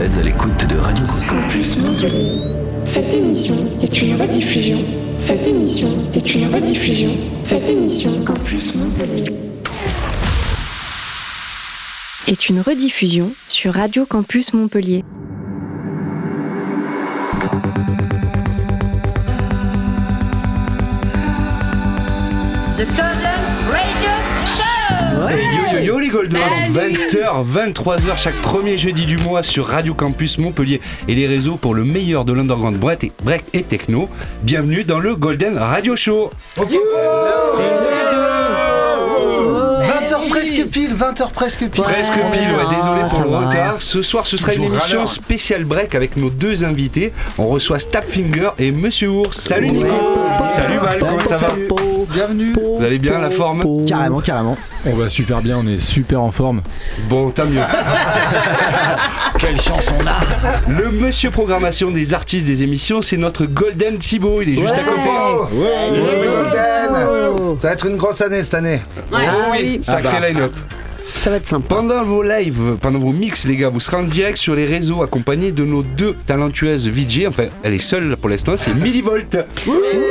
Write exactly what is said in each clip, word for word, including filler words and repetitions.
êtes à l'écoute de Radio Campus Montpellier. Cette émission est une rediffusion. Cette émission est une rediffusion. Cette émission Campus Montpellier est une rediffusion sur Radio Campus Montpellier. The Golden Radio Show. Ouais. Yo yo yo les Golders, vingt heures, vingt-trois heures chaque premier jeudi du mois sur Radio Campus Montpellier et les réseaux pour le meilleur de l'underground break et, break et techno. Bienvenue dans le Golden Radio Show. Okay. vingt heures presque pile, vingt heures presque pile. Presque pile, ouais, désolé pour le retard. Ce soir, ce sera Toujours une émission spéciale break avec nos deux invités. On reçoit Stapfinger et Monsieur Ours. Salut Nico. Ouais. Salut Val, comment ça va? Bienvenue. Vous allez bien, la forme? Carrément, carrément. On va super bien, on est super en forme. Bon, tant mieux. Quelle chance on a. Le monsieur programmation des artistes des émissions, c'est notre Golden Thibaut. Il est juste ouais. à côté. Ouais, ouais, ouais, Golden. Ça va être une grosse année cette année. Ouais. Oh oui, sacré ah bah. line-up. Ça va être sympa. Pendant vos lives, pendant vos mix, les gars, vous serez en direct sur les réseaux accompagnés de nos deux talentueuses V J. Enfin, elle est seule pour l'instant, c'est Millivolt. Oui.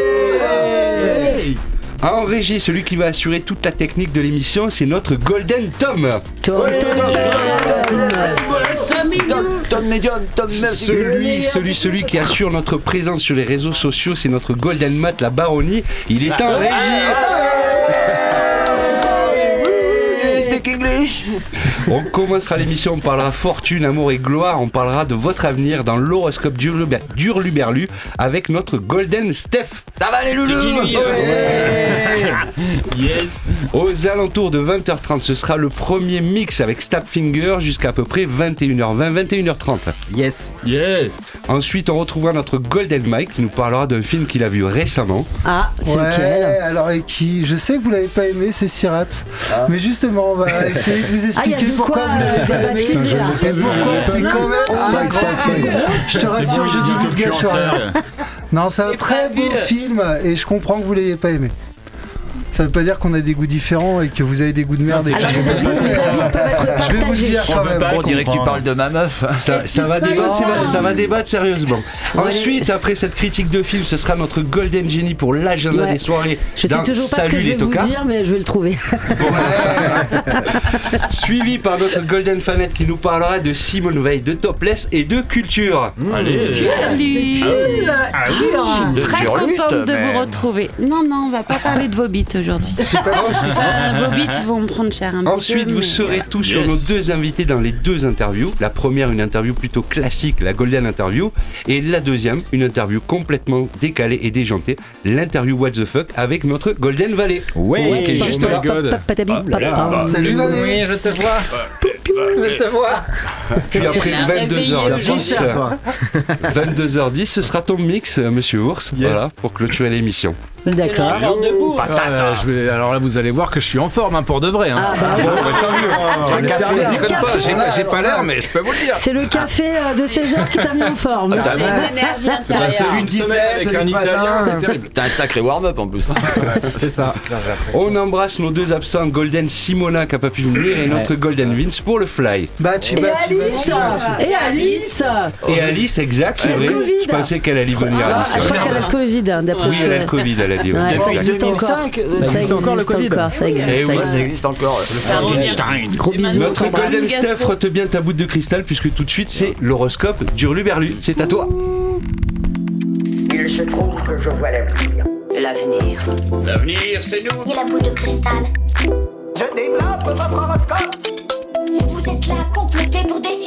En régie, celui qui va assurer toute la technique de l'émission, c'est notre Golden Tom. Tom, ouais. Tom, Tom, Tom, Tom Medion, Tom Celui, celui, celui qui assure notre présence sur les réseaux sociaux, c'est notre Golden Matt, la baronnie. Il est en régie. English. On commencera l'émission, on parlera fortune, amour et gloire, on parlera de votre avenir dans l'horoscope d'Hurluberlu avec notre Golden Steph. Ça va les loulous? Ouais. Yes. Aux alentours de vingt heures trente, ce sera le premier mix avec Stapfinger jusqu'à à peu près vingt et une heures vingt, vingt et une heures trente. Yes. Yeah. Ensuite, on retrouvera notre Golden Mike qui nous parlera d'un film qu'il a vu récemment. Ah, c'est ouais, lequel? Alors, et qui, je sais que vous l'avez pas aimé, c'est Sirat. Ah. Mais justement, on va essayer de vous expliquer ah, pourquoi vous l'avez pas aimé. Et pourquoi c'est quand même un grand film. Je te rassure, je divulgue sur rien. Non, c'est un très beau film et je comprends que vous l'ayez pas aimé. Ça veut pas dire qu'on a des goûts différents et que vous avez des goûts de merde. Non, et que je vais vous le dire quand même. On dirait que tu parles de ma meuf. Ça, ça, va, débattre, ça, va, ça va débattre sérieusement. Ensuite, après cette critique de film, ce sera notre Golden Genie pour l'agenda ouais. des soirées. Je sais toujours pas ce que je vais vous dire, mais je vais le trouver. Ouais. Suivi par notre Golden Fanette qui nous parlera de Simone Veil, de Topless et de culture. Mmh. Allez. Salut. Ah, oui. Je suis très contente de mais... vous retrouver. Non, non, on va pas parler de vos bites aujourd'hui. Enfin, vos bites vont me prendre cher un Ensuite, petit peu. vous saurez tout yes. sur nos deux invités dans les deux interviews. La première, une interview plutôt classique, la Golden Interview. Et la deuxième, une interview complètement décalée et déjantée, l'interview What the Fuck avec notre Golden Valet. Ouais, ouais qui est juste là. Salut Valet. Oui, je te vois. Je te vois. Puis après vingt-deux heures dix, vingt-deux heures dix, ce sera ton mix, Monsieur Ours, yes. voilà, pour clôturer l'émission. D'accord. Euh, je vais, alors là, vous allez voir que je suis en forme hein, pour de vrai. Hein. Ah, bah, bon, bah, tant mieux. Hein. Je déconne pas, j'ai, j'ai pas l'air, mais je peux vous le dire. C'est le café de seize heures qui t'a mis en forme. T'as une énergie intérieure. C'est une semaine avec un Italien, c'est terrible. T'as un sacré warm-up en plus. C'est ça. On embrasse nos deux absents, Golden Simona qui n'a pas pu venir et notre Golden Vince pour le fly. Bachi, et Alice. Et Alice. Et Alice, exact, c'est vrai. Je pensais qu'elle allait venir, Alice. Je crois qu'elle a le Covid, d'après Oui, elle a le Covid, elle a dit. Ouais, ça existe encore. Ça existe encore le Covid. Ça existe, oui, ça existe encore. Gros bisous. Notre Golden Steph, rete bien ta boute de cristal puisque tout de suite c'est l'horoscope d'Hurluberlu. C'est à toi. Il se trouve que je vois l'avenir. L'avenir. L'avenir, c'est nous. Il y a la boule de cristal. Je développe votre horoscope. Vous êtes là, complété pour décider.